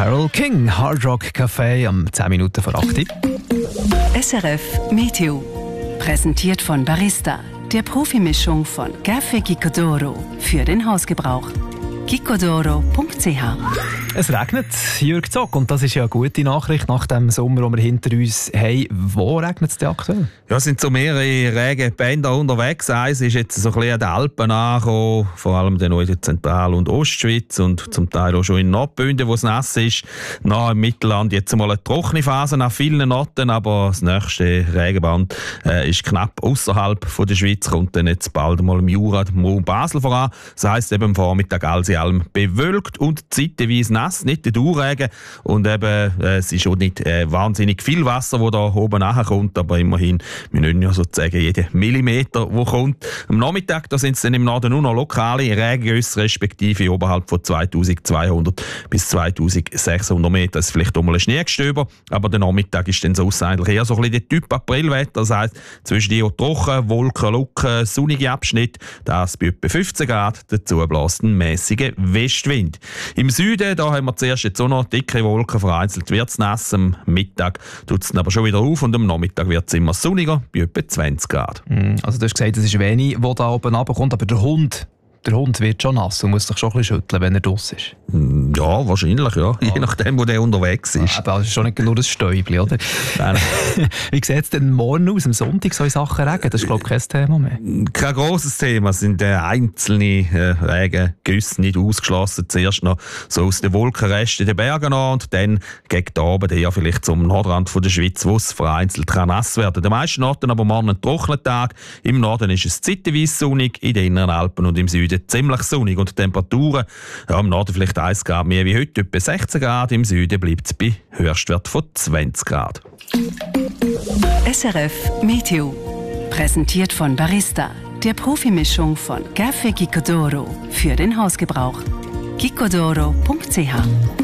Carole King, Hard Rock Café am 10 Minuten vor 8 Uhr. SRF Meteo. Präsentiert von Barista, der Profimischung von Café Gicodoro für den Hausgebrauch. gicodoro.ch. Es regnet, Jürg Zock, und das ist ja eine gute Nachricht nach dem Sommer, den wir hinter uns haben. Wo regnet es denn aktuell? Ja, es sind so mehrere Regenbänder unterwegs. Eins ist jetzt so ein bisschen an den Alpen angekommen, vor allem dann auch in der Zentral- und Ostschweiz und zum Teil auch schon in Nordbünden, wo es nass ist. Nach im Mittelland jetzt mal eine trockene Phase an vielen Orten, aber das nächste Regenband ist knapp außerhalb der Schweiz, kommt dann jetzt bald mal im Jura, im Raum Basel voran. Das heisst eben am Vormittag alles in allem bewölkt und zeitweise nass, nicht der Dauerregen. Und eben, es ist auch nicht wahnsinnig viel Wasser, das da oben nachkommt, aber immerhin, wir nennen ja sozusagen jeden Millimeter, der kommt. Am Nachmittag da sind es dann im Norden nur noch lokale Regengüsse, respektive oberhalb von 2200 bis 2600 Meter. Es ist vielleicht auch mal ein Schneegestöber, aber der Nachmittag ist dann sonst eigentlich eher so ein bisschen der Typ Aprilwetter. Das heisst, zwischen die trocken, Wolken, Lucken, sonnige Abschnitt, das bei etwa 15 Grad, dazu bläst ein mäßiger Westwind. Im Süden, da haben wir zuerst jetzt auch noch dicke Wolken, vereinzelt wird es nass. Am Mittag tut es dann aber schon wieder auf und am Nachmittag wird es immer sonniger, bei etwa 20 Grad. Also du hast gesagt, es ist wenig, was da oben runterkommt, aber der Hund wird schon nass und muss sich schon ein bisschen schütteln, wenn er draussen ist. Ja, wahrscheinlich, ja. Je nachdem, wo der unterwegs ist. Aber das ist schon nicht nur ein Stäubchen, oder? Wie sieht es denn morgen aus, am Sonntag, so in Sachen Regen? Das ist, glaube ich, kein Thema mehr. Kein grosses Thema. Es sind einzelne Regengüsse nicht ausgeschlossen. Zuerst noch so aus den Wolkenresten in den Bergen an und dann gegen den Abend eher vielleicht zum Nordrand von der Schweiz, wo es vereinzelt kann nass werden. Den meisten Orten aber morgen ein trockener Tag. Im Norden ist es zeitweise sonnig, in den inneren Alpen und im Süden ziemlich sonnig. Und die Temperaturen, ja, im Norden vielleicht 1 Grad mehr wie heute, etwa 16 Grad. Im Süden bleibt es bei Höchstwert von 20 Grad. SRF Meteo. Präsentiert von Barista, der Profimischung von Café Gicodoro für den Hausgebrauch. gicodoro.ch.